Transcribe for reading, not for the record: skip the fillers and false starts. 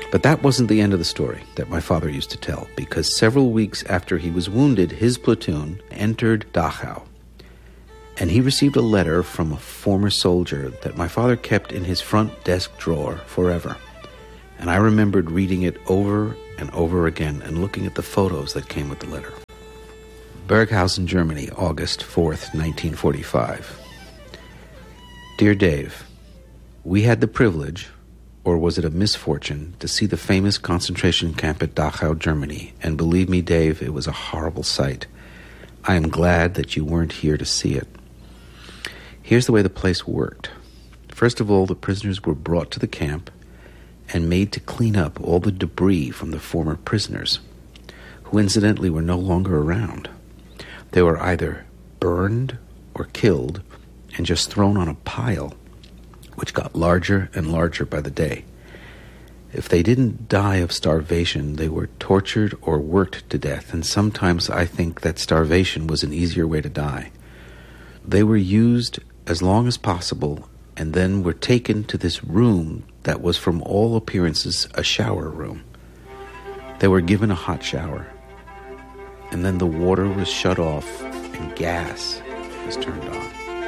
But that wasn't the end of the story that my father used to tell, because several weeks after he was wounded, his platoon entered Dachau, and he received a letter from a former soldier that my father kept in his front desk drawer forever. And I remembered reading it over and over again and looking at the photos that came with the letter. Berghausen, Germany, August 4th, 1945. Dear Dave, we had the privilege, or was it a misfortune, to see the famous concentration camp at Dachau, Germany, and believe me, Dave, it was a horrible sight. I am glad that you weren't here to see it. Here's the way the place worked. First of all, the prisoners were brought to the camp and made to clean up all the debris from the former prisoners, who incidentally were no longer around. They were either burned or killed and just thrown on a pile, which got larger and larger by the day. If they didn't die of starvation, they were tortured or worked to death, and sometimes I think that starvation was an easier way to die. They were used as long as possible and then were taken to this room that was from all appearances a shower room. They were given a hot shower, and then the water was shut off and gas was turned on.